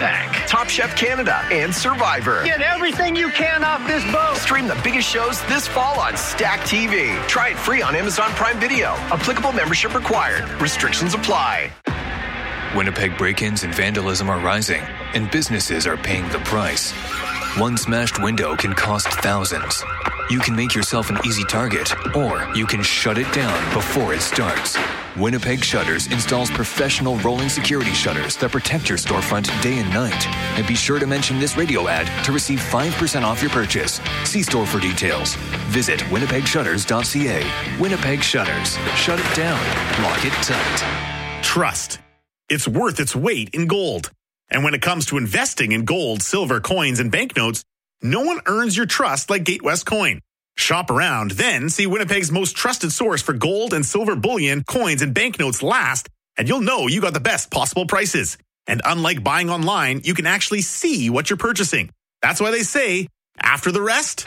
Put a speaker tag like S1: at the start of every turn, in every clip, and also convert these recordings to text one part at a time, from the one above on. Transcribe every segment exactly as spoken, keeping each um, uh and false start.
S1: Winnipeg, Top Chef Canada, and Survivor.
S2: Get everything you can off this boat.
S1: Stream the biggest shows this fall on Stack T V. Try it free on Amazon Prime Video. Applicable membership required. Restrictions apply.
S3: Winnipeg break-ins and vandalism are rising, and businesses are paying the price. One smashed window can cost thousands. You can make yourself an easy target, or you can shut it down before it starts. Winnipeg Shutters installs professional rolling security shutters that protect your storefront day and night. And be sure to mention this radio ad to receive five percent off your purchase. See store for details. Visit winnipeg shutters dot c a. Winnipeg Shutters. Shut it down. Lock it tight.
S4: Trust. It's worth its weight in gold. And when it comes to investing in gold, silver, coins, and banknotes, no one earns your trust like Gatewest Coin. Shop around, then see Winnipeg's most trusted source for gold and silver bullion, coins, and banknotes last, and you'll know you got the best possible prices. And unlike buying online, you can actually see what you're purchasing. That's why they say, after the rest,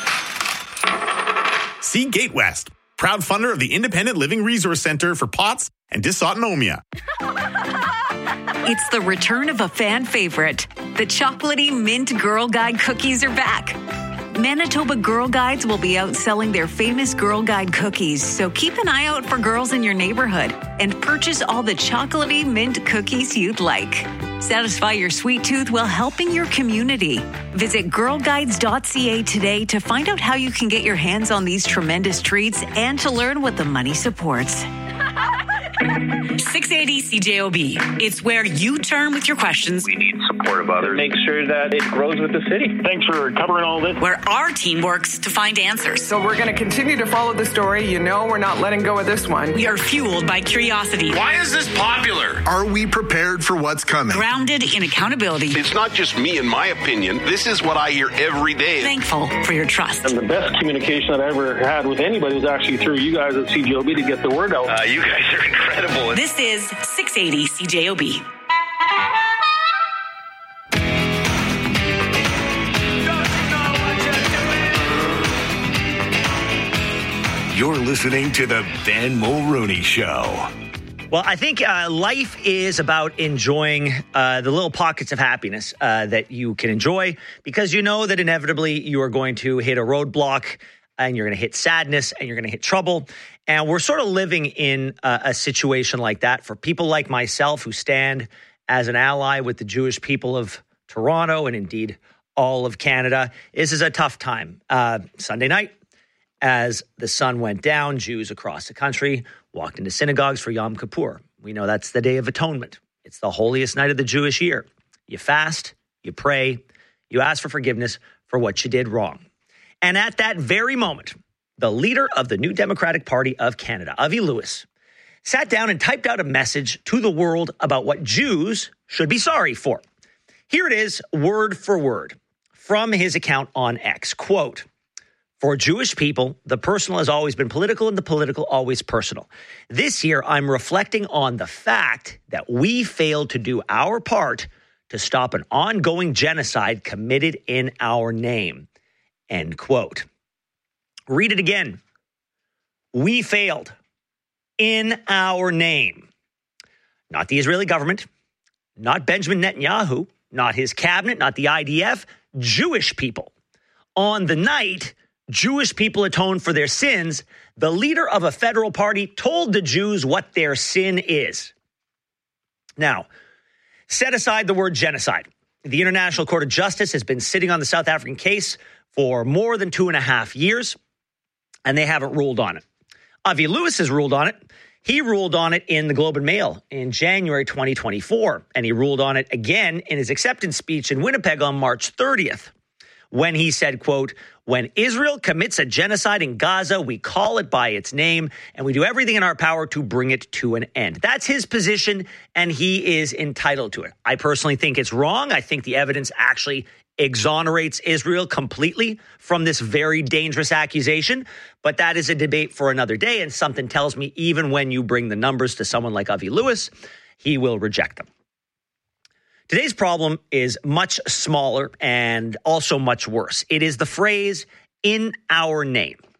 S4: see Gatewest, proud funder of the Independent Living Resource Center for P O T S and Dysautonomia.
S5: It's the return of a fan favorite. The chocolatey mint Girl Guide cookies are back. Manitoba Girl Guides will be out selling their famous Girl Guide cookies, so keep an eye out for girls in your neighborhood and purchase all the chocolatey mint cookies you'd like. Satisfy your sweet tooth while helping your community. Visit girl guides dot c a today to find out how you can get your hands on these tremendous treats and to learn what the money supports.
S6: six eighty C J O B. It's where you turn with your questions.
S7: We need support of others.
S8: Make sure that it grows with the city.
S9: Thanks for covering all this.
S6: Where our team works to find answers.
S10: So we're going to continue to follow the story. You know we're not letting go of this one.
S6: We are fueled by curiosity.
S11: Why is this popular?
S12: Are we prepared for what's coming?
S6: Grounded in accountability.
S11: It's not just me and my opinion. This is what I hear every day.
S6: Thankful for your trust.
S8: And the best communication that I ever had with anybody was actually through you guys at C J O B to get the word out.
S11: Uh, you guys are incredible.
S6: This is six eighty C J O B.
S13: You're listening to the Ben Mulrooney Show.
S14: Well, I think uh, life is about enjoying uh, the little pockets of happiness uh, that you can enjoy, because you know that inevitably you are going to hit a roadblock and you're going to hit sadness and you're going to hit trouble. And we're sort of living in a, a situation like that for people like myself who stand as an ally with the Jewish people of Toronto and indeed all of Canada. This is a tough time. Uh, Sunday night, as the sun went down, Jews across the country walked into synagogues for Yom Kippur. We know that's the Day of Atonement. It's the holiest night of the Jewish year. You fast, you pray, you ask for forgiveness for what you did wrong. And at that very moment, the leader of the New Democratic Party of Canada, Avi Lewis, sat down and typed out a message to the world about what Jews should be sorry for. Here it is, word for word, from his account on X. Quote, "For Jewish people, the personal has always been political and the political always personal. This year, I'm reflecting on the fact that we failed to do our part to stop an ongoing genocide committed in our name." End quote. Read it again. We failed in our name. Not the Israeli government, not Benjamin Netanyahu, not his cabinet, not the I D F, Jewish people. On the night Jewish people atoned for their sins, the leader of a federal party told the Jews what their sin is. Now, set aside the word genocide. The International Court of Justice has been sitting on the South African case for more than two and a half years, and they haven't ruled on it. Avi Lewis has ruled on it. He ruled on it in the Globe and Mail in January twenty twenty-four, and he ruled on it again in his acceptance speech in Winnipeg on March thirtieth, when he said, quote, "When Israel commits a genocide in Gaza, we call it by its name, and we do everything in our power to bring it to an end." That's his position, and he is entitled to it. I personally think it's wrong. I think the evidence actually exonerates Israel completely from this very dangerous accusation, but that is a debate for another day, and something tells me even when you bring the numbers to someone like Avi Lewis, he will reject them. Today's problem is much smaller and also much worse. It is the phrase, "in our name."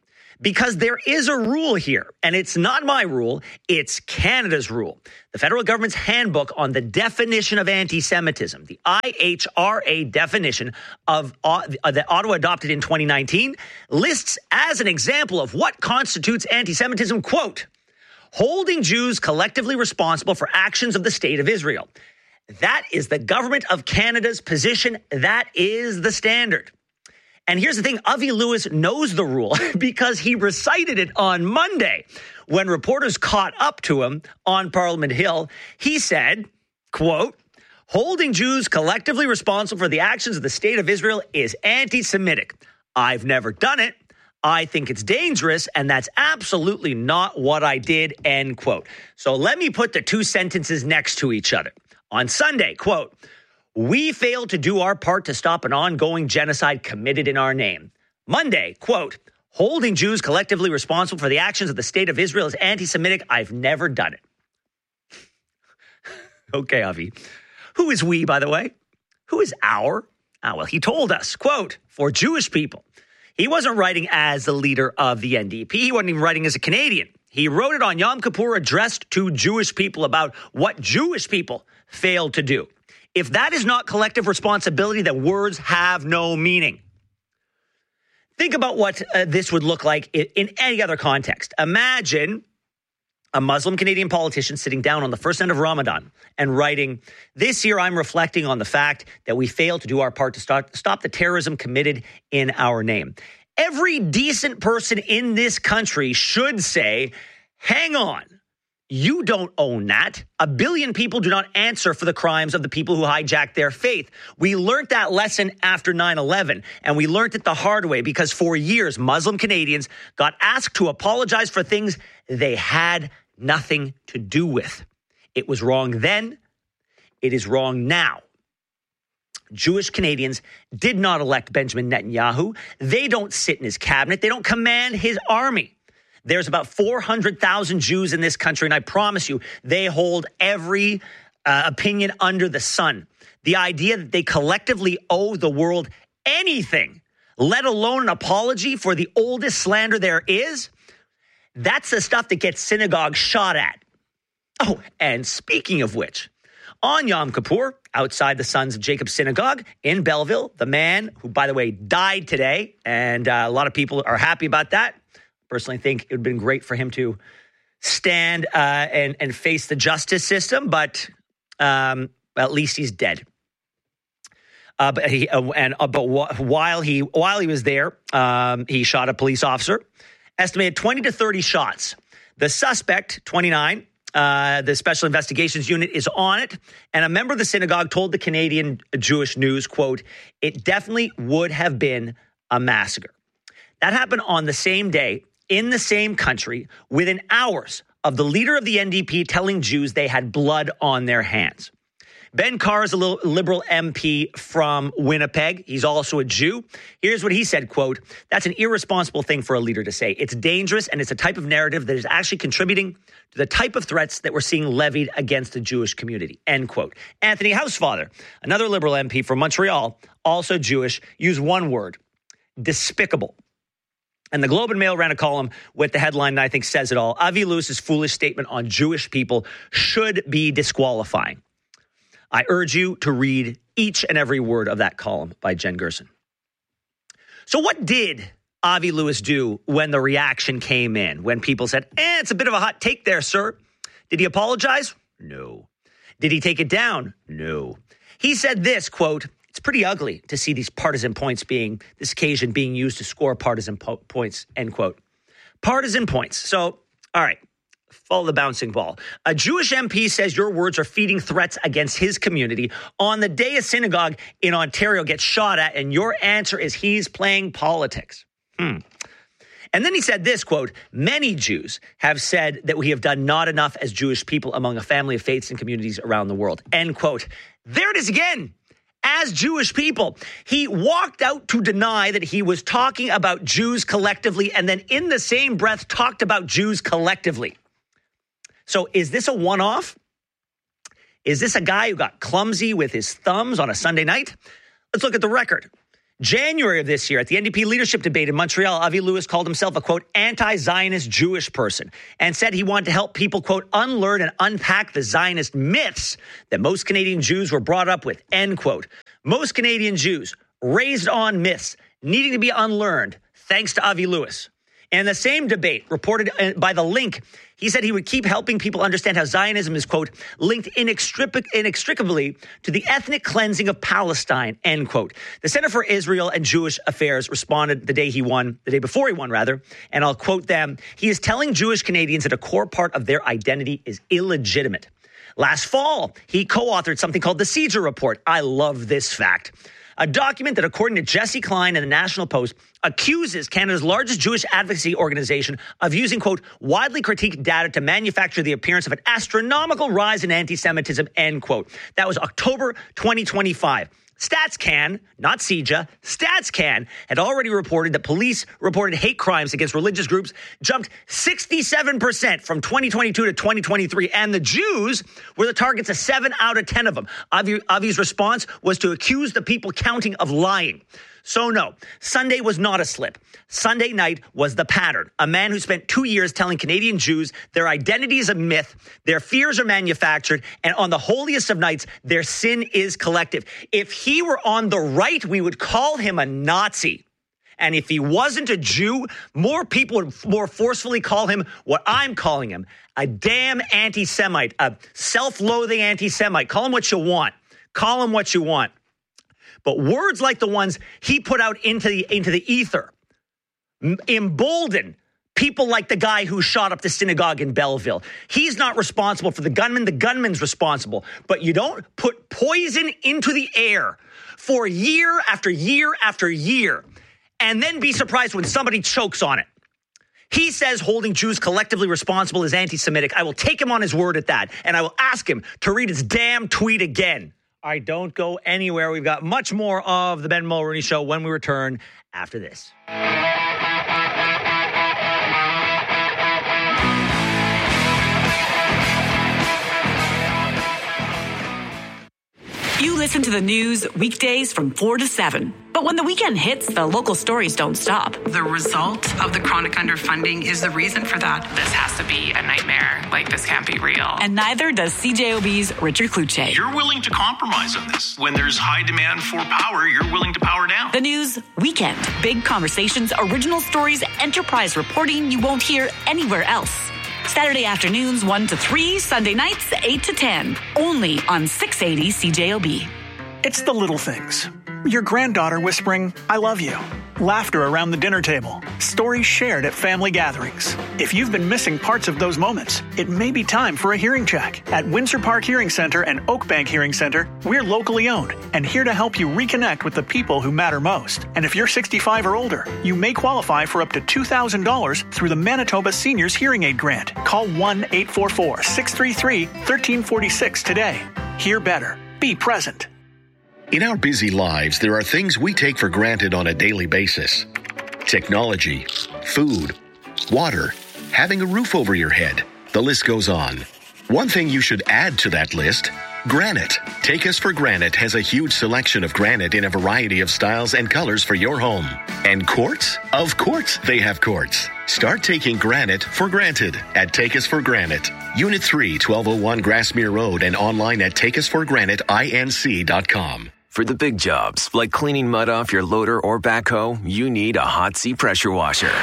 S14: Because there is a rule here, and it's not my rule, it's Canada's rule. The federal government's handbook on the definition of anti-Semitism, the I H R A definition of uh, that Ottawa adopted in twenty nineteen, lists as an example of what constitutes anti-Semitism, quote, holding Jews collectively responsible for actions of the state of Israel. That is the government of Canada's position. That is the standard. And here's the thing, Avi Lewis knows the rule because he recited it on Monday. When reporters caught up to him on Parliament Hill, he said, quote, holding Jews collectively responsible for the actions of the state of Israel is anti-Semitic. I've never done it. I think it's dangerous, and that's absolutely not what I did, end quote. So let me put the two sentences next to each other. On Sunday, quote, we failed to do our part to stop an ongoing genocide committed in our name. Monday, quote, holding Jews collectively responsible for the actions of the state of Israel is anti-Semitic. I've never done it. Okay, Avi. Who is we, by the way? Who is our? Ah, well, he told us, quote, for Jewish people. He wasn't writing as the leader of the N D P. He wasn't even writing as a Canadian. He wrote it on Yom Kippur addressed to Jewish people about what Jewish people failed to do. If that is not collective responsibility, then words have no meaning. Think about what uh, this would look like in, in any other context. Imagine a Muslim Canadian politician sitting down on the first end of Ramadan and writing, this year I'm reflecting on the fact that we failed to do our part to stop, stop the terrorism committed in our name. Every decent person in this country should say, hang on. You don't own that. A billion people do not answer for the crimes of the people who hijacked their faith. We learned that lesson after nine eleven, and we learned it the hard way because for years, Muslim Canadians got asked to apologize for things they had nothing to do with. It was wrong then. It is wrong now. Jewish Canadians did not elect Benjamin Netanyahu. They don't sit in his cabinet. They don't command his army. There's about four hundred thousand Jews in this country, and I promise you, they hold every uh, opinion under the sun. The idea that they collectively owe the world anything, let alone an apology for the oldest slander there is, that's the stuff that gets synagogues shot at. Oh, and speaking of which, on Yom Kippur, outside the Sons of Jacob Synagogue in Belleville, the man who, by the way, died today, and uh, a lot of people are happy about that. Personally think it would have been great for him to stand uh, and, and face the justice system, but um, at least he's dead. Uh, but he uh, and uh, but wh- while he while he was there, um, he shot a police officer. Estimated twenty to thirty shots. The suspect, twenty-nine, uh, the Special Investigations Unit is on it, and a member of the synagogue told the Canadian Jewish News, quote, "It definitely would have been a massacre." That happened on the same day, in the same country, within hours of the leader of the N D P telling Jews they had blood on their hands. Ben Carr is a Liberal M P from Winnipeg. He's also a Jew. Here's what he said, quote, "That's an irresponsible thing for a leader to say. It's dangerous, and it's a type of narrative that is actually contributing to the type of threats that we're seeing levied against the Jewish community," end quote. Anthony Housefather, another Liberal M P from Montreal, also Jewish, used one word, despicable. And the Globe and Mail ran a column with the headline that I think says it all. Avi Lewis's foolish statement on Jewish people should be disqualifying. I urge you to read each and every word of that column by Jen Gerson. So what did Avi Lewis do when the reaction came in? When people said, eh, it's a bit of a hot take there, sir. Did he apologize? No. Did he take it down? No. He said this, quote, "It's pretty ugly to see these partisan points being, this occasion being used to score partisan po- points," end quote. Partisan points. So, all right. Follow the bouncing ball. A Jewish M P says your words are feeding threats against his community on the day a synagogue in Ontario gets shot at, and your answer is he's playing politics. Hmm. And then he said this, quote, "Many Jews have said that we have done not enough as Jewish people among a family of faiths and communities around the world," end quote. There it is again. As Jewish people, he walked out to deny that he was talking about Jews collectively, and then in the same breath talked about Jews collectively. So is this a one-off? Is this a guy who got clumsy with his thumbs on a Sunday night? Let's look at the record. January of this year, at the N D P leadership debate in Montreal, Avi Lewis called himself a, quote, anti-Zionist Jewish person and said he wanted to help people, quote, unlearn and unpack the Zionist myths that most Canadian Jews were brought up with, end quote. Most Canadian Jews raised on myths needing to be unlearned, thanks to Avi Lewis. In the same debate reported by The Link, he said he would keep helping people understand how Zionism is, quote, linked inextric- inextricably to the ethnic cleansing of Palestine, end quote. The Center for Israel and Jewish Affairs responded the day he won, the day before he won, rather, and I'll quote them. He is telling Jewish Canadians that a core part of their identity is illegitimate. Last fall, he co-authored something called the Caesar Report. I love this fact. A document that, according to Jesse Klein and the National Post, accuses Canada's largest Jewish advocacy organization of using, quote, widely critiqued data to manufacture the appearance of an astronomical rise in anti-Semitism, end quote. That was October twenty twenty-five. StatsCan, not C J A, StatsCan had already reported that police reported hate crimes against religious groups jumped sixty-seven percent from twenty twenty-two to twenty twenty-three, and the Jews were the targets of seven out of ten of them. Avi, Avi's response was to accuse the people counting of lying. So no, Sunday was not a slip. Sunday night was the pattern. A man who spent two years telling Canadian Jews their identity is a myth, their fears are manufactured, and on the holiest of nights, their sin is collective. If he were on the right, we would call him a Nazi. And if he wasn't a Jew, more people would more forcefully call him what I'm calling him, a damn anti-Semite, a self-loathing anti-Semite. Call him what you want. Call him what you want. But words like the ones he put out into the into the ether embolden people like the guy who shot up the synagogue in Belleville. He's not responsible for the gunman. The gunman's responsible. But you don't put poison into the air for year after year after year and then be surprised when somebody chokes on it. He says holding Jews collectively responsible is anti-Semitic. I will take him on his word at that, and I will ask him to read his damn tweet again. All right, don't go anywhere. We've got much more of the Ben Mulroney Show when we return after this.
S6: You listen to the news weekdays from four to seven. But when the weekend hits, the local stories don't stop.
S7: The result of the chronic underfunding is the reason for that.
S9: This has to be a nightmare. Like, this can't be real.
S6: And neither does C J O B's Richard Kluche.
S15: You're willing to compromise on this. When there's high demand for power, you're willing to power down.
S6: The news weekend. Big conversations, original stories, enterprise reporting you won't hear anywhere else. Saturday afternoons one to three, Sunday nights eight to ten. Only on six eighty C J O B.
S16: It's the little things. Your granddaughter whispering, I love you. Laughter around the dinner table. Stories shared at family gatherings. If you've been missing parts of those moments, it may be time for a hearing check. At Windsor Park Hearing Center and Oakbank Hearing Center, we're locally owned and here to help you reconnect with the people who matter most. And if you're sixty-five or older, you may qualify for up to two thousand dollars through the Manitoba Seniors Hearing Aid Grant. Call one eight four four, six three three, one three four six today. Hear better. Be present.
S17: In our busy lives, there are things we take for granted on a daily basis. Technology, food, water, having a roof over your head. The list goes on. One thing you should add to that list, granite. Take Us for Granite has a huge selection of granite in a variety of styles and colors for your home. And quartz? Of course they have quartz. Start taking granite for granted at Take Us for Granite. Unit three, twelve oh one Grassmere Road, and online at take us for granite inc dot com.
S3: For the big jobs, like cleaning mud off your loader or backhoe, you need a Hot Sea pressure washer.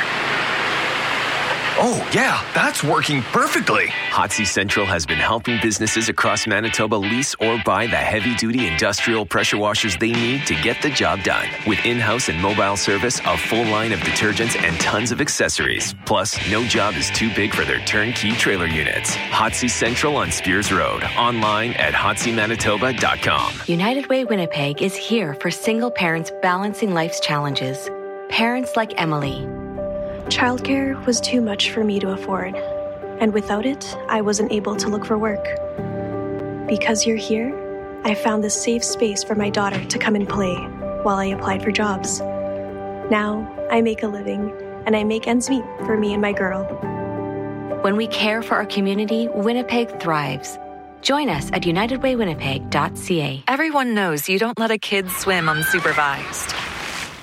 S1: Oh, yeah, that's working perfectly.
S3: Hot Sea Central has been helping businesses across Manitoba lease or buy the heavy-duty industrial pressure washers they need to get the job done. With in-house and mobile service, a full line of detergents, and tons of accessories. Plus, no job is too big for their turnkey trailer units. Hot Sea Central on Spears Road. Online at hot sea manitoba dot com.
S18: United Way Winnipeg is here for single parents balancing life's challenges. Parents like Emily.
S19: Childcare was too much for me to afford, and without it, I wasn't able to look for work. Because you're here, I found this safe space for my daughter to come and play while I applied for jobs. Now, I make a living, and I make ends meet for me and my girl.
S18: When we care for our community, Winnipeg thrives. Join us at united way winnipeg dot c a.
S5: Everyone knows you don't let a kid swim unsupervised.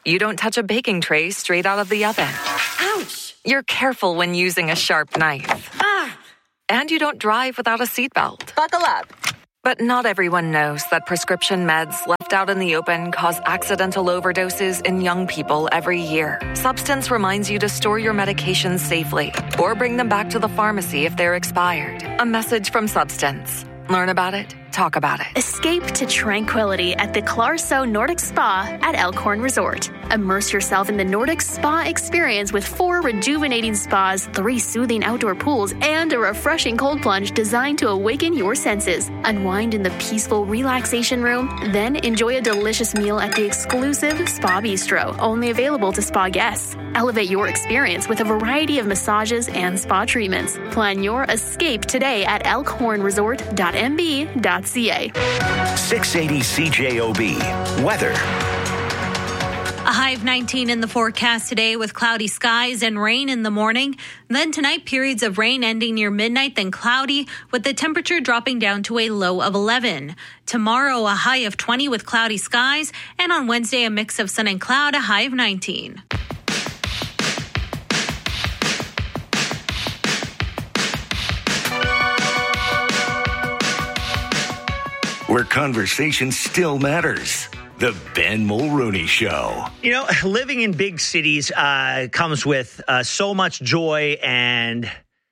S20: You don't touch a baking tray straight out of the oven.
S21: Ouch!
S20: You're careful when using a sharp knife.
S21: Ah!
S20: And you don't drive without a seatbelt.
S21: Buckle up.
S20: But not everyone knows that prescription meds left out in the open cause accidental overdoses in young people every year. Substance reminds you to store your medications safely or bring them back to the pharmacy if they're expired. A message from Substance. Learn about it. Talk about it.
S22: Escape to tranquility at the Clarso Nordic Spa at Elkhorn Resort. Immerse yourself in the Nordic Spa experience with four rejuvenating spas, three soothing outdoor pools, and a refreshing cold plunge designed to awaken your senses. Unwind in the peaceful relaxation room, then enjoy a delicious meal at the exclusive Spa Bistro, only available to spa guests. Elevate your experience with a variety of massages and spa treatments. Plan your escape today at elkhorn resort dot m b dot c a.
S13: six eighty C J O B. Weather.
S23: A high of nineteen in the forecast today with cloudy skies and rain in the morning. Then tonight, periods of rain ending near midnight, then cloudy, with the temperature dropping down to a low of eleven. Tomorrow, a high of twenty with cloudy skies, and on Wednesday, a mix of sun and cloud, a high of nineteen.
S13: Where conversation still matters. The Ben Mulrooney Show.
S14: You know, living in big cities uh, comes with uh, so much joy and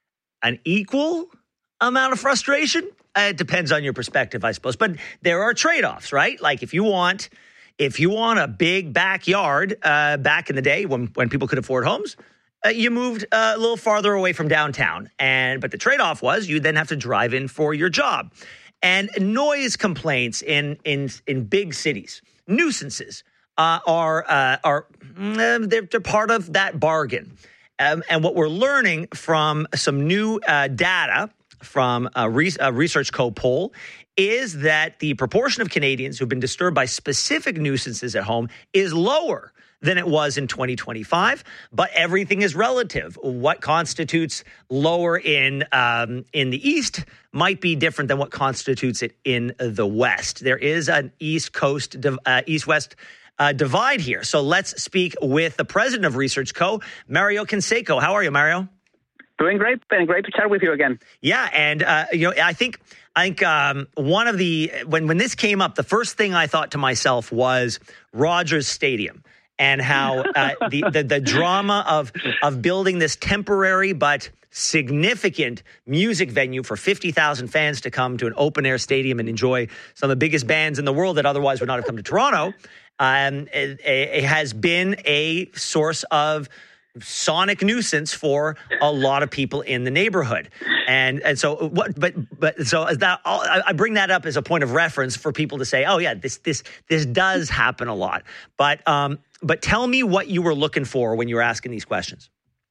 S14: an equal amount of frustration. Uh, it depends on your perspective, I suppose. But there are trade-offs, right? Like if you want, if you want a big backyard uh, back in the day when, when people could afford homes, uh, you moved uh, a little farther away from downtown. And but the trade-off was you then have to drive in for your job. And noise complaints in in in big cities, nuisances uh, are uh, are they're, they're part of that bargain. Um, and what we're learning from some new uh, data from a, re- a Research Co poll is that the proportion of Canadians who've been disturbed by specific nuisances at home is lower than it was in twenty twenty-five, but everything is relative. What constitutes lower in um, in the East might be different than what constitutes it in the West. There is an East Coast, uh, East-West uh, divide here. So let's speak with the president of Research Co, Mario Canseco. How are you, Mario?
S24: Doing great, and great to chat with you again.
S14: Yeah, and uh, you know, I think I think um, one of the when when this came up, the first thing I thought to myself was Rogers Stadium. And how uh, the, the the drama of of building this temporary but significant music venue for fifty thousand fans to come to an open air stadium and enjoy some of the biggest bands in the world that otherwise would not have come to Toronto, um, it, it has been a source of sonic nuisance for a lot of people in the neighborhood. And and so what but but so as that I, I bring that up as a point of reference for people to say, oh yeah, this this this does happen a lot. But um but tell me what you were looking for when you were asking these questions.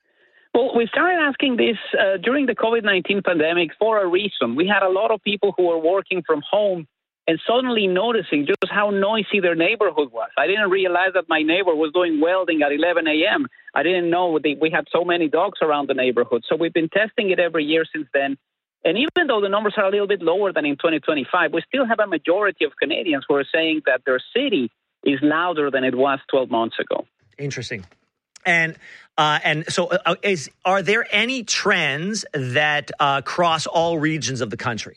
S24: Well, we started asking this uh, during the COVID nineteen pandemic for a reason. We had a lot of people who were working from home and suddenly noticing just how noisy their neighborhood was. I didn't realize that my neighbor was doing welding at eleven a.m. I didn't know they, we had so many dogs around the neighborhood. So we've been testing it every year since then. And even though the numbers are a little bit lower than in twenty twenty-five, we still have a majority of Canadians who are saying that their city is louder than it was twelve months ago.
S14: Interesting. And uh, and so uh, is are there any trends that uh, cross all regions of the country?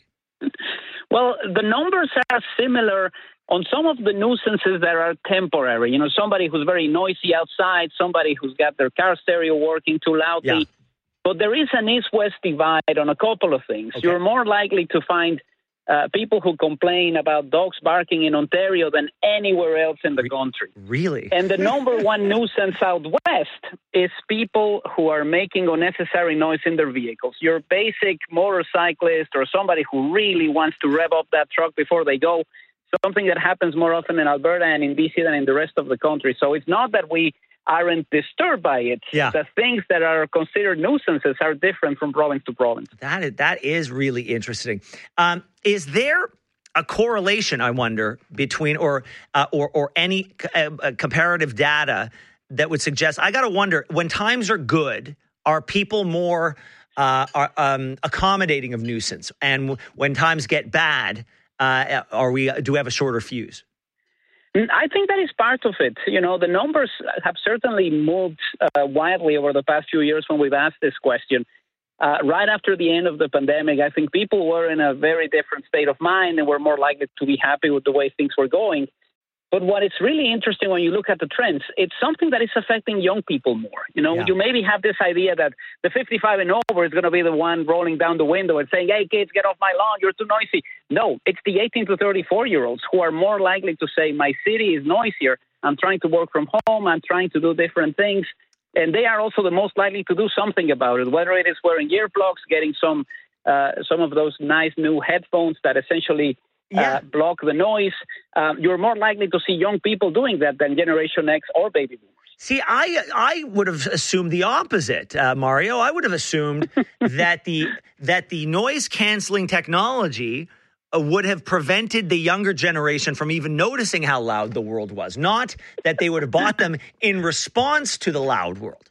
S24: Well, the numbers are similar on some of the nuisances that are temporary. You know, somebody who's very noisy outside, somebody who's got their car stereo working too loudly. Yeah. But there is an east-west divide on a couple of things. Okay. You're more likely to find uh, people who complain about dogs barking in Ontario than anywhere else in the country.
S14: Really?
S24: And the number one nuisance out west is people who are making unnecessary noise in their vehicles. Your basic motorcyclist or somebody who really wants to rev up that truck before they go, something that happens more often in Alberta and in B C than in the rest of the country. So it's not that we aren't disturbed by it.
S14: Yeah.
S24: The things that are considered nuisances are different from province to province.
S14: That is, that is really interesting. Um, is there a correlation, I wonder, between or uh, or or any uh, comparative data that would suggest? I got to wonder, when times are good, are people more uh, are, um, accommodating of nuisance, and w- when times get bad, uh, are we do we have a shorter fuse?
S24: I think that is part of it. You know, the numbers have certainly moved uh, wildly over the past few years when we've asked this question. Uh, right after the end of the pandemic, I think people were in a very different state of mind and were more likely to be happy with the way things were going. But what is really interesting when you look at the trends, it's something that is affecting young people more. You know, yeah. you maybe have this idea that the fifty-five and over is going to be the one rolling down the window and saying, hey, kids, get off my lawn, you're too noisy. No, it's the eighteen to thirty-four-year-olds who are more likely to say, my city is noisier. I'm trying to work from home. I'm trying to do different things. And they are also the most likely to do something about it, whether it is wearing earplugs, getting some uh, some of those nice new headphones that essentially Yeah. Uh, block the noise. Um, you're more likely to see young people doing that than Generation X or baby boomers.
S14: See, I I would have assumed the opposite, uh, Mario. I would have assumed that the that the noise canceling technology uh, would have prevented the younger generation from even noticing how loud the world was. Not that they would have bought them in response to the loud world.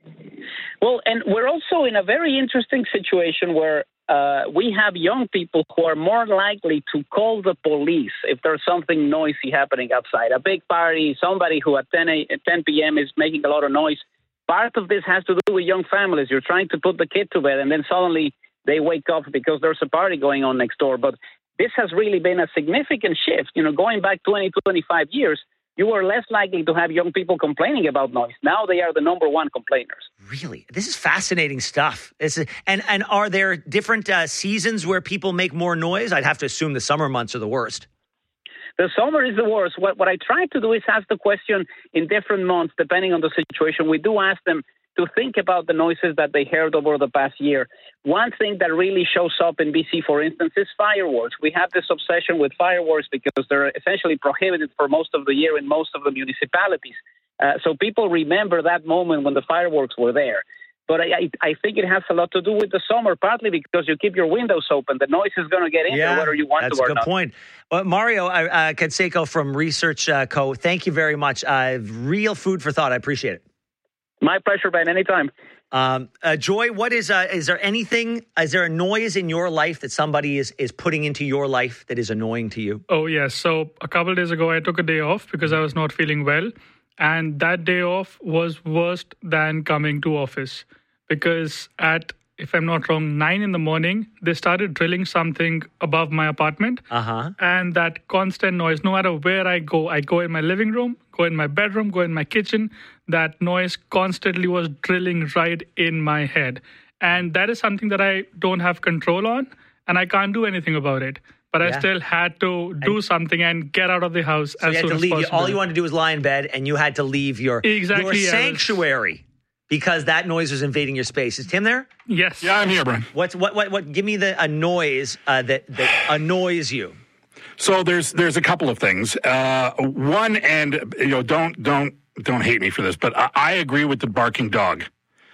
S24: Well, and we're also in a very interesting situation where Uh, we have young people who are more likely to call the police if there's something noisy happening outside. A big party, somebody who at ten p.m. is making a lot of noise. Part of this has to do with young families. You're trying to put the kid to bed, and then suddenly they wake up because there's a party going on next door. But this has really been a significant shift. You know, going back twenty, twenty-five years, you were less likely to have young people complaining about noise. Now they are the number one complainers.
S14: Really? This is fascinating stuff. This is, and, and are there different uh, seasons where people make more noise? I'd have to assume the summer months are the worst.
S24: The summer is the worst. What, what I try to do is ask the question in different months, depending on the situation. We do ask them to think about the noises that they heard over the past year. One thing that really shows up in B C, for instance, is fireworks. We have this obsession with fireworks because they're essentially prohibited for most of the year in most of the municipalities. Uh, so people remember that moment when the fireworks were there. But I, I, I think it has a lot to do with the summer, partly because you keep your windows open. The noise is going to get in
S14: yeah,
S24: there whether you want to or not.
S14: That's a good point. Well, Mario uh, Canseco from Research uh, Co., thank you very much. Uh, real food for thought. I appreciate it.
S24: My pleasure, Ben. Anytime.
S14: Um, uh, Joy, what is, uh, is there anything, is there a noise in your life that somebody is, is putting into your life that is annoying to you?
S2: Oh, yes. So a couple of days ago, I took a day off because I was not feeling well. And that day off was worse than coming to office because at, if I'm not wrong, nine in the morning, they started drilling something above my apartment.
S14: Uh-huh.
S2: And that constant noise, no matter where I go, I go in my living room, go in my bedroom, go in my kitchen, that noise constantly was drilling right in my head. And that is something that I don't have control on, and I can't do anything about it. But yeah. I still had to do and something and get out of the house
S14: so
S2: as
S14: you had
S2: soon
S14: to
S2: as
S14: leave.
S2: possible.
S14: All you wanted to do was lie in bed, and you had to leave your,
S2: exactly,
S14: your
S2: yeah,
S14: sanctuary because that noise was invading your space. Is Tim there?
S2: Yes.
S4: Yeah, I'm here, Brian.
S14: What's what what what? Give me the a noise uh, that that annoys you.
S4: So there's there's a couple of things. Uh, one, and you know, don't don't don't hate me for this, but I, I agree with the barking dog.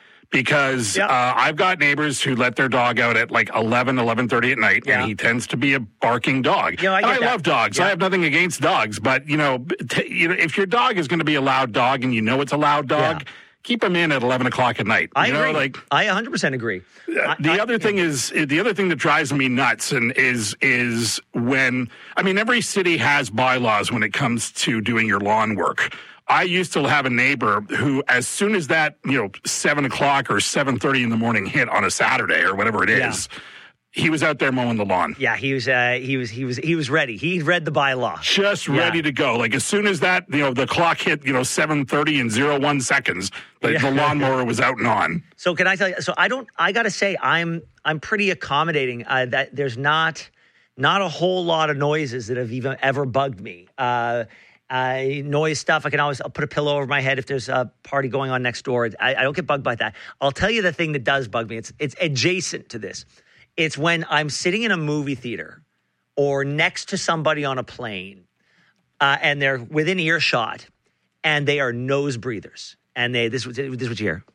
S4: Because yep. uh, I've got neighbors who let their dog out at like eleven, eleven thirty at night, yeah. and he tends to be a barking dog.
S14: You know, I,
S4: I
S14: that.
S4: love dogs. Yeah. I have nothing against dogs. But, you know, t- you know, if your dog is going to be a loud dog and you know it's a loud dog, yeah. keep him in at eleven o'clock at night.
S14: I
S4: you
S14: agree.
S4: Know, like,
S14: I one hundred percent agree.
S4: Uh, the
S14: I,
S4: other
S14: I,
S4: thing
S14: yeah.
S4: is, the other thing that drives me nuts and is, is when, I mean, every city has bylaws when it comes to doing your lawn work. I used to have a neighbor who, as soon as that, you know, seven o'clock or seven thirty in the morning hit on a Saturday or whatever it is, yeah. he was out there mowing the lawn.
S14: Yeah, he was. Uh, he was. He was. He was ready. He read the bylaw.
S4: Just
S14: yeah.
S4: ready to go. Like as soon as that, you know, the clock hit, you know, seven thirty and zero one seconds, the, yeah. the lawnmower was out and on.
S14: So can I tell you? So I don't. I got to say, I'm. I'm pretty accommodating. Uh, that there's not, not a whole lot of noises that have even ever bugged me. Uh, Uh, noise stuff. I can always I'll put a pillow over my head if there's a party going on next door. I, I don't get bugged by that. I'll tell you the thing that does bug me. It's it's adjacent to this. It's when I'm sitting in a movie theater or next to somebody on a plane, uh, and they're within earshot, and they are nose breathers. And they this this is what you hear.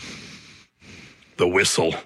S4: The whistle.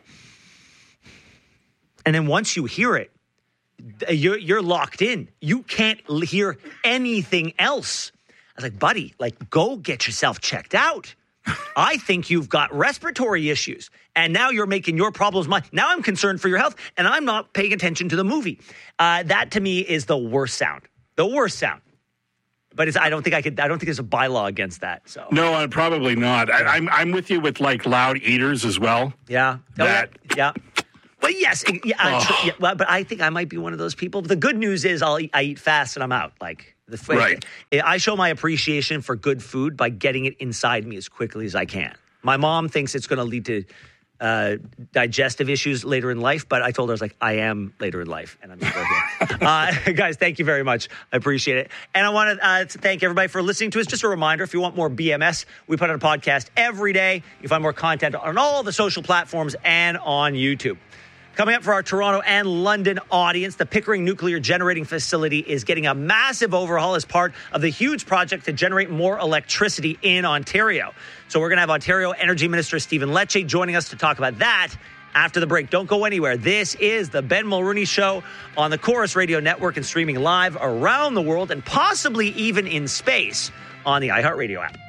S14: And then once you hear it, You're you're locked in. You can't hear anything else. I was like, buddy, like, go get yourself checked out. I think you've got respiratory issues. And now you're making your problems mine. Now I'm concerned for your health, and I'm not paying attention to the movie. Uh, that, to me, is the worst sound. The worst sound. But it's, I don't think I could. I don't think there's a bylaw against that. So
S4: no, uh, probably not. I, I'm I'm with you with like loud eaters as well.
S14: Yeah.
S4: That.
S14: Oh, yeah. yeah. Well, yes. Yeah,
S4: Oh.
S14: tr- yeah, well, but I think I might be one of those people. The good news is I'll eat, I eat fast and I'm out. Like the f-
S4: Right.
S14: I show my appreciation for good food by getting it inside me as quickly as I can. My mom thinks it's going to lead to uh, digestive issues later in life, but I told her I was like, I am later in life, and I'm still here. uh, guys, thank you very much. I appreciate it, and I want to, uh, to thank everybody for listening to us. Just a reminder: if you want more B M S, we put out a podcast every day. You find more content on all the social platforms and on YouTube. Coming up for our Toronto and London audience, the Pickering Nuclear Generating Facility is getting a massive overhaul as part of the huge project to generate more electricity in Ontario. So we're going to have Ontario Energy Minister Stephen Lecce joining us to talk about that after the break. Don't go anywhere. This is the Ben Mulrooney Show on the Chorus Radio Network and streaming live around the world and possibly even in space on the iHeartRadio app.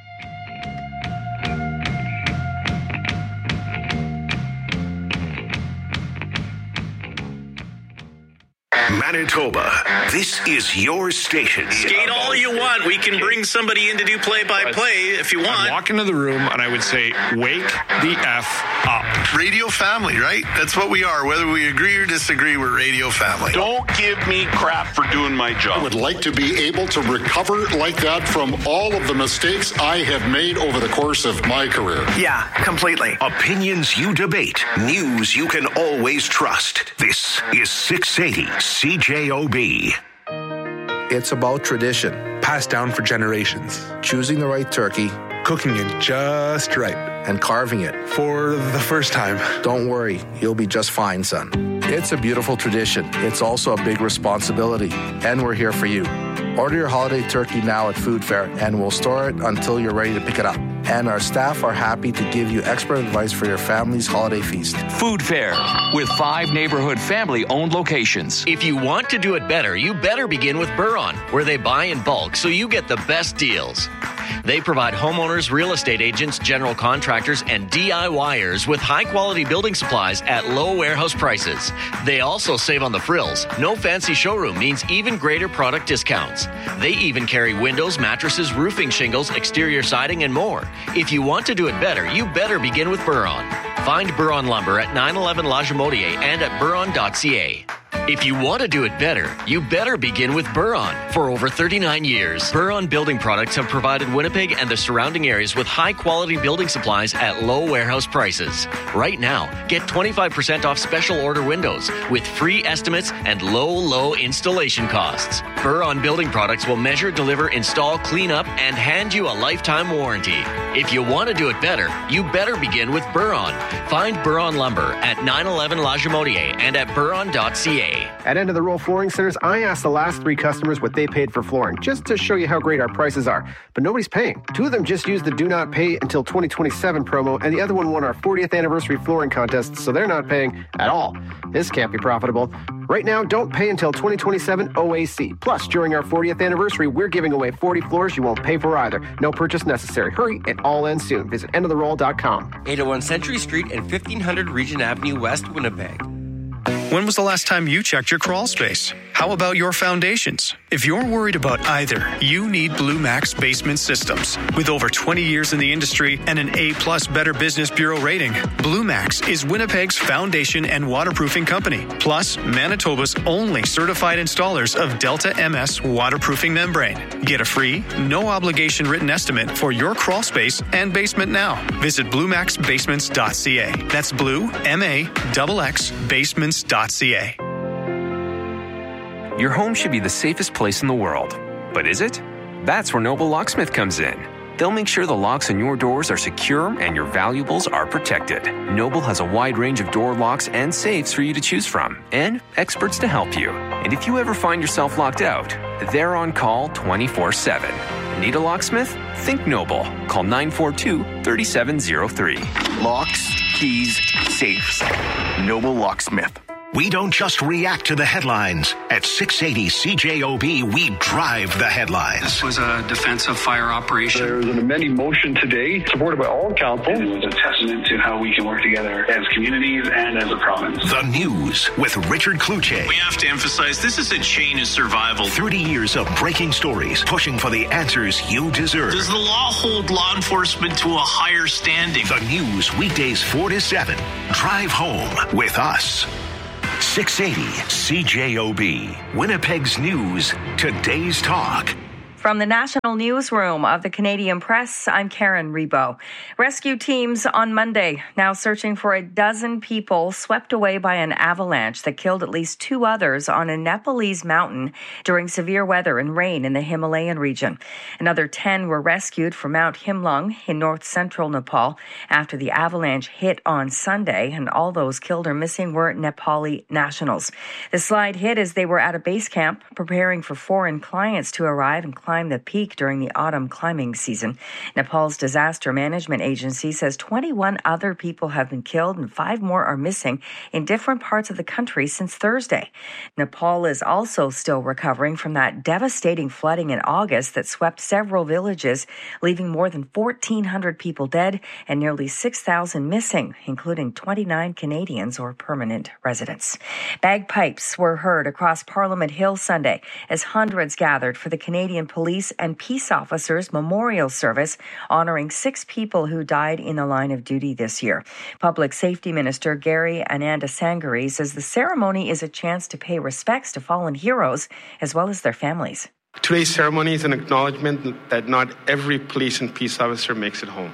S13: Manitoba, this is your station.
S15: Skate all you want. We can bring somebody in to do play-by-play if you want.
S8: I'd walk into the room and I would say, wake the F up.
S10: Radio family, right? That's what we are. Whether we agree or disagree, we're radio family.
S11: Don't give me crap for doing my job.
S12: I would like to be able to recover like that from all of the mistakes I have made over the course of my career.
S13: Yeah, completely. Opinions you debate. News you can always trust. This is six eighty C J O B.
S21: It's about tradition, passed down for generations. Choosing the right turkey, cooking it just right, and carving it for the first time. Don't worry, you'll be just fine, son. It's a beautiful tradition. It's also a big responsibility, and we're here for you. Order your holiday turkey now at Food Fair, and we'll store it until you're ready to pick it up. And our staff are happy to give you expert advice for your family's holiday feast.
S25: Food Fair, with five neighborhood family-owned locations.
S26: If you want to do it better, you better begin with Buron, where they buy in bulk so you get the best deals. They provide homeowners, real estate agents, general contractors, and DIYers with high-quality building supplies at low warehouse prices. They also save on the frills. No fancy showroom means even greater product discounts. They even carry windows, mattresses, roofing shingles, exterior siding, and more. If you want to do it better, you better begin with Buron. Find Buron Lumber at nine eleven La Jamodier and at buron dot c a. If you want to do it better, you better begin with Buron. For over thirty-nine years, Buron Building Products have provided Winnipeg and the surrounding areas with high-quality building supplies at low warehouse prices. Right now, get twenty-five percent off special order windows with free estimates and low, low installation costs. Buron Building Products will measure, deliver, install, clean up, and hand you a lifetime warranty. If you want to do it better, you better begin with Buron. Find Buron Lumber at nine eleven La Jamodier and at buron dot c a.
S27: At End of the Roll Flooring Centers, I asked the last three customers what they paid for flooring, just to show you how great our prices are. But nobody's paying. Two of them just used the Do Not Pay Until twenty twenty-seven promo, and the other one won our fortieth anniversary flooring contest, so they're not paying at all. This can't be profitable. Right now, don't pay until twenty twenty-seven O A C. Plus, during our fortieth anniversary, we're giving away forty floors you won't pay for either. No purchase necessary. Hurry, it all ends soon. Visit end of the roll dot com.
S28: eight oh one Century Street and fifteen hundred Regent Avenue West, Winnipeg.
S29: When was the last time you checked your crawl space? How about your foundations? If you're worried about either, you need Blue Max Basement Systems. With over twenty years in the industry and an A-plus Better Business Bureau rating, Blue Max is Winnipeg's foundation and waterproofing company, plus Manitoba's only certified installers of Delta M S waterproofing membrane. Get a free, no-obligation written estimate for your crawl space and basement now. Visit blue max basements dot c a. That's blue, M A X X, basements dot c a.
S30: Your home should be the safest place in the world. But is it? That's where Noble Locksmith comes in. They'll make sure the locks on your doors are secure and your valuables are protected. Noble has a wide range of door locks and safes for you to choose from, and experts to help you. And if you ever find yourself locked out, they're on call twenty-four seven. Need a locksmith? Think Noble. Call nine four two, three seven zero three.
S13: Locks, keys, safes. Noble Locksmith. We don't just react to the headlines. At six eighty C J O B, we drive the headlines.
S1: This was a defensive fire operation.
S3: There was an amending motion today, supported by all council.
S1: It was a testament to how we can work together as communities and as a province.
S13: The News with Richard Kluche.
S15: We have to emphasize this is a chain of survival.
S13: thirty years of breaking stories, pushing for the answers you deserve.
S15: Does the law hold law enforcement to a higher standing?
S13: The News, weekdays four to seven. Drive home with us. six eighty C J O B, Winnipeg's News, today's talk.
S5: From the National Newsroom of the Canadian Press, I'm Karen Rebo. Rescue teams on Monday now searching for a dozen people swept away by an avalanche that killed at least two others on a Nepalese mountain during severe weather and rain in the Himalayan region. Another ten were rescued from Mount Himlung in north-central Nepal after the avalanche hit on Sunday, and all those killed or missing were Nepali nationals. The slide hit as they were at a base camp preparing for foreign clients to arrive and climb the peak during the autumn climbing season. Nepal's disaster management agency says twenty-one other people have been killed and five more are missing in different parts of the country since Thursday. Nepal is also still recovering from that devastating flooding in August that swept several villages, leaving more than fourteen hundred people dead and nearly six thousand missing, including twenty-nine Canadians or permanent residents. Bagpipes were heard across Parliament Hill Sunday as hundreds gathered for the Canadian Police Police and Peace Officers Memorial Service, honoring six people who died in the line of duty this year. Public Safety Minister Gary Anandasangari says the ceremony is a chance to pay respects to fallen heroes as well as their families.
S6: Today's ceremony is an acknowledgement that not every police and peace officer makes it home.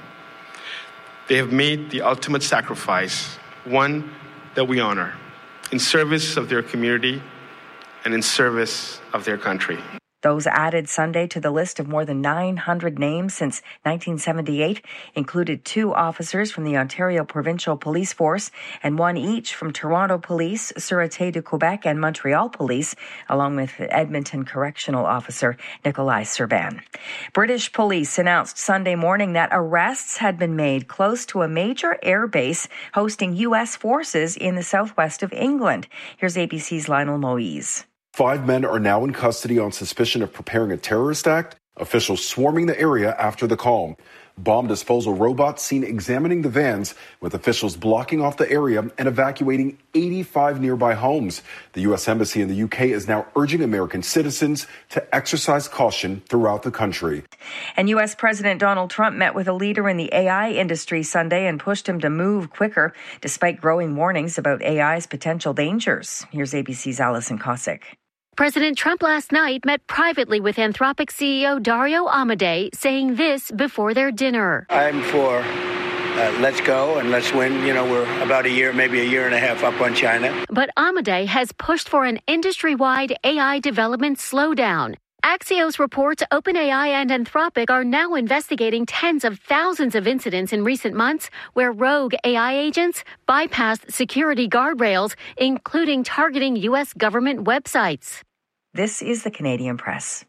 S6: They have made the ultimate sacrifice, one that we honor, in service of their community and in service of their country.
S5: Those added Sunday to the list of more than nine hundred names since nineteen seventy-eight included two officers from the Ontario Provincial Police Force and one each from Toronto Police, Sûreté du Québec, and Montreal Police, along with Edmonton Correctional Officer Nikolai Serban. British police announced Sunday morning that arrests had been made close to a major air base hosting U S forces in the southwest of England. Here's A B C's Lionel Moise.
S7: Five men are now in custody on suspicion of preparing a terrorist act, officials swarming the area after the call. Bomb disposal robots seen examining the vans, with officials blocking off the area and evacuating eighty-five nearby homes. The U S Embassy in the U K is now urging American citizens to exercise caution throughout the country.
S5: And U S President Donald Trump met with a leader in the A I industry Sunday and pushed him to move quicker, despite growing warnings about A I's potential dangers. Here's A B C's Alison Cosick.
S22: President Trump last night met privately with Anthropic C E O Dario Amodei, saying this before their dinner.
S9: I'm for uh, let's go and let's win. You know, we're about a year, maybe a year and a half up on China.
S22: But Amodei has pushed for an industry-wide A I development slowdown. Axios reports OpenAI and Anthropic are now investigating tens of thousands of incidents in recent months where rogue A I agents bypassed security guardrails, including targeting U S government websites.
S5: This is the Canadian Press.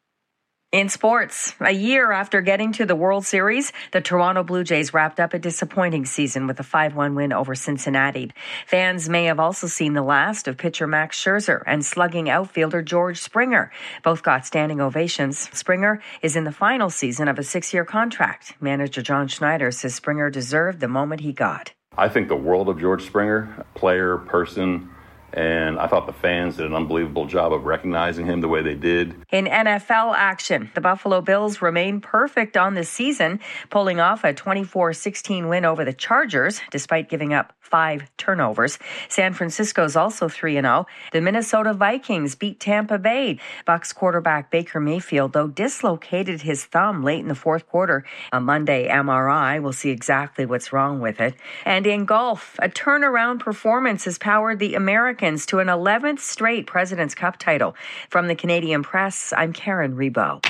S5: In sports, a year after getting to the World Series, the Toronto Blue Jays wrapped up a disappointing season with a five one win over Cincinnati. Fans may have also seen the last of pitcher Max Scherzer and slugging outfielder George Springer. Both got standing ovations. Springer is in the final season of a six-year contract. Manager John Schneider says Springer deserved the moment he got.
S16: I think the world of George Springer, player, person, and I thought the fans did an unbelievable job of recognizing him the way they did.
S5: In N F L action, the Buffalo Bills remain perfect on the season, pulling off a twenty-four sixteen win over the Chargers, despite giving up five turnovers. San Francisco's also three and oh. The Minnesota Vikings beat Tampa Bay. Bucs quarterback Baker Mayfield, though, dislocated his thumb late in the fourth quarter. A Monday M R I. We'll see exactly what's wrong with it. And in golf, a turnaround performance has powered the Americans to an eleventh straight President's Cup title. From the Canadian Press, I'm Karen Rebo.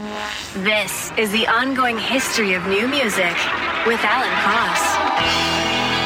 S22: This is the ongoing history of new music with Alan Cross.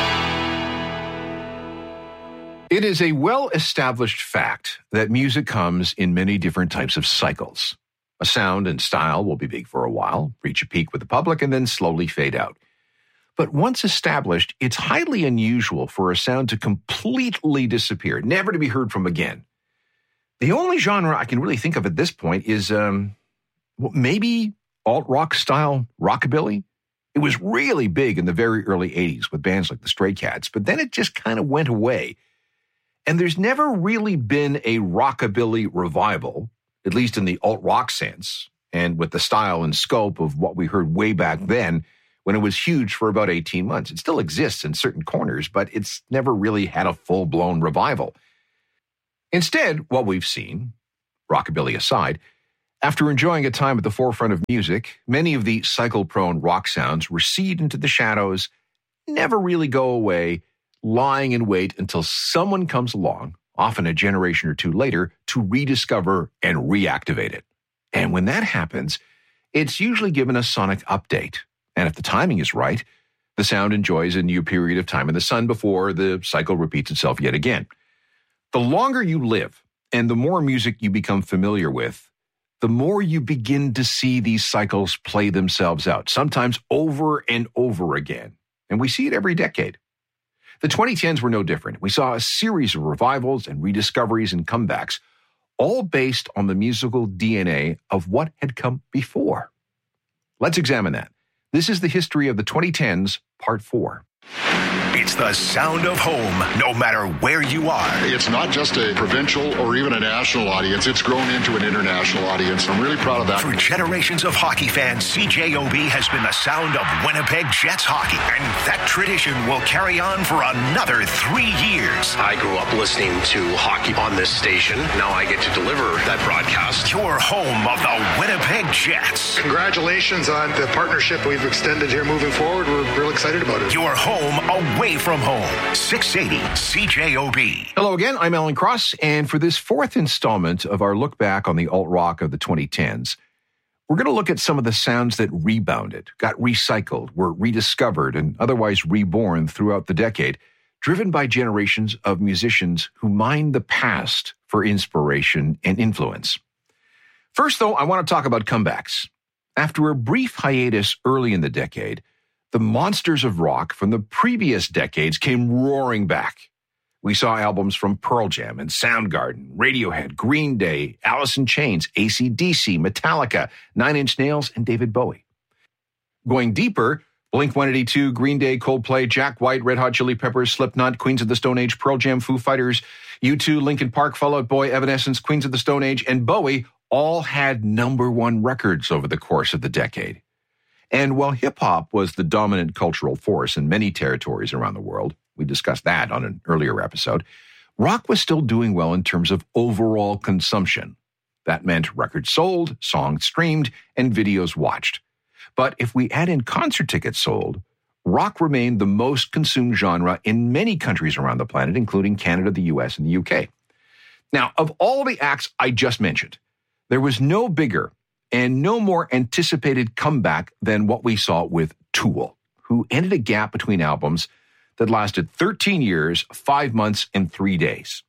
S17: It is a well-established fact that music comes in many different types of cycles. A sound and style will be big for a while, reach a peak with the public, and then slowly fade out. But once established, it's highly unusual for a sound to completely disappear, never to be heard from again. The only genre I can really think of at this point is um, well, maybe alt-rock style rockabilly. It was really big in the very early eighties with bands like the Stray Cats, but then it just kind of went away. And there's never really been a rockabilly revival, at least in the alt-rock sense, and with the style and scope of what we heard way back then when it was huge for about eighteen months. It still exists in certain corners, but it's never really had a full-blown revival. Instead, what we've seen, rockabilly aside, after enjoying a time at the forefront of music, many of the cycle-prone rock sounds recede into the shadows, never really go away, lying in wait until someone comes along, often a generation or two later, to rediscover and reactivate it. And when that happens, it's usually given a sonic update. And if the timing is right, the sound enjoys a new period of time in the sun before the cycle repeats itself yet again. The longer you live and the more music you become familiar with, the more you begin to see these cycles play themselves out, sometimes over and over again. And we see it every decade. The twenty tens were no different. We saw a series of revivals and rediscoveries and comebacks, all based on the musical D N A of what had come before. Let's examine that. This is the history of the twenty tens, part four.
S13: It's the sound of home, no matter where you are.
S12: It's not just a provincial or even a national audience. It's grown into an international audience. I'm really proud of that.
S13: For generations of hockey fans, C J O B has been the sound of Winnipeg Jets hockey. And that tradition will carry on for another three years.
S28: I grew up listening to hockey on this station. Now I get to deliver that broadcast.
S13: Your home of the Winnipeg Jets.
S2: Congratulations on the partnership we've extended here moving forward. We're real excited about it.
S13: Your home away from home. six eighty C J O B.
S17: Hello again, I'm Alan Cross, and for this fourth installment of our look back on the alt-rock of the twenty tens, we're going to look at some of the sounds that rebounded, got recycled, were rediscovered, and otherwise reborn throughout the decade, driven by generations of musicians who mined the past for inspiration and influence. First, though, I want to talk about comebacks. After a brief hiatus early in the decade, the monsters of rock from the previous decades came roaring back. We saw albums from Pearl Jam and Soundgarden, Radiohead, Green Day, Alice in Chains, A C D C, Metallica, Nine Inch Nails, and David Bowie. Going deeper, Blink one eighty-two, Green Day, Coldplay, Jack White, Red Hot Chili Peppers, Slipknot, Queens of the Stone Age, Pearl Jam, Foo Fighters, U two, Linkin Park, Fall Out Boy, Evanescence, Queens of the Stone Age, and Bowie all had number one records over the course of the decade. And while hip-hop was the dominant cultural force in many territories around the world, we discussed that on an earlier episode, rock was still doing well in terms of overall consumption. That meant records sold, songs streamed, and videos watched. But if we add in concert tickets sold, rock remained the most consumed genre in many countries around the planet, including Canada, the U S, and the U K. Now, of all the acts I just mentioned, there was no bigger and no more anticipated comeback than what we saw with Tool, who ended a gap between albums that lasted thirteen years, five months, and three days.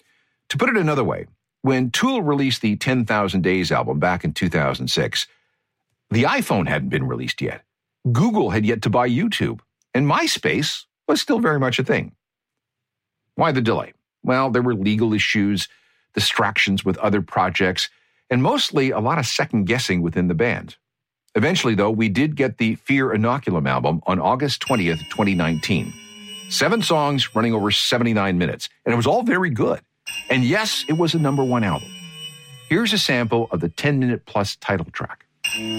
S17: To put it another way, when Tool released the ten thousand Days album back in two thousand six, the iPhone hadn't been released yet. Google had yet to buy YouTube, and MySpace was still very much a thing. Why the delay? Well, there were legal issues, distractions with other projects, and mostly a lot of second-guessing within the band. Eventually, though, we did get the Fear Inoculum album on August twentieth, twenty nineteen. Seven songs running over seventy-nine minutes, and it was all very good. And yes, it was a number one album. Here's a sample of the ten-minute-plus title track.